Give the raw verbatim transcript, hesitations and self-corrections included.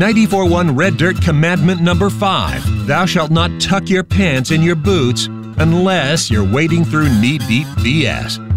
ninety-four one Red Dirt Commandment number five. Thou shalt not tuck your pants in your boots unless you're wading through knee-deep B S.